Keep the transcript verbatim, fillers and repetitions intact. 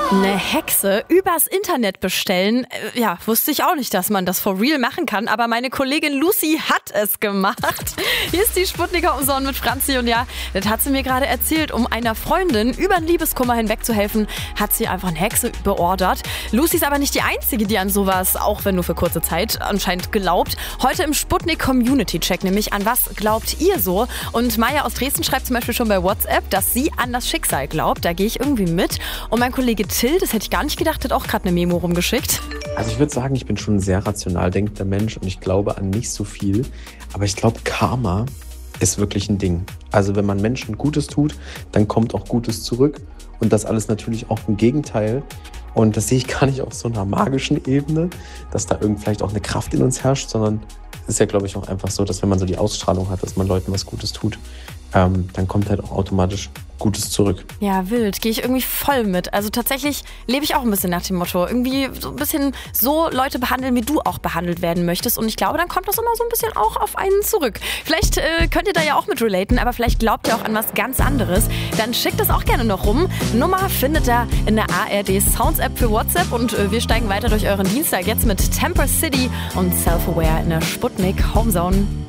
Eine Hexe übers Internet bestellen? Ja, wusste ich auch nicht, dass man das for real machen kann, aber meine Kollegin Lucy hat es gemacht. Hier ist die Sputnik Homezone mit Franzi und ja, das hat sie mir gerade erzählt. Um einer Freundin über den Liebeskummer hinweg zu helfen, hat sie einfach eine Hexe beordert. Lucy ist aber nicht die Einzige, die an sowas, auch wenn nur für kurze Zeit, anscheinend glaubt. Heute im Sputnik Community Check nämlich, an was glaubt ihr so? Und Maya aus Dresden schreibt zum Beispiel schon bei WhatsApp, dass sie an das Schicksal glaubt. Da gehe ich irgendwie mit. Und mein Kollege Till, das hätte ich gar nicht gedacht, hat auch gerade eine Memo rumgeschickt. Also ich würde sagen, ich bin schon ein sehr rational denkender Mensch und ich glaube an nicht so viel. Aber ich glaube, Karma ist wirklich ein Ding. Also wenn man Menschen Gutes tut, dann kommt auch Gutes zurück. Und das alles natürlich auch im Gegenteil. Und das sehe ich gar nicht auf so einer magischen Ebene, dass da irgend vielleicht auch eine Kraft in uns herrscht, sondern es ist ja, glaube ich, auch einfach so, dass wenn man so die Ausstrahlung hat, dass man Leuten was Gutes tut, ähm, dann kommt halt auch automatisch Gutes zurück. Ja, wild. Gehe ich irgendwie voll mit. Also tatsächlich lebe ich auch ein bisschen nach dem Motto. Irgendwie so ein bisschen so Leute behandeln, wie du auch behandelt werden möchtest. Und ich glaube, dann kommt das immer so ein bisschen auch auf einen zurück. Vielleicht äh, könnt ihr da ja auch mit relaten, aber vielleicht glaubt ihr auch an was ganz anderes. Dann schickt es auch gerne noch rum. Nummer findet ihr in der A R D Sounds App für WhatsApp. Und äh, wir steigen weiter durch euren Dienstag jetzt mit Temper City und Self-Aware in der Sputnik Homezone.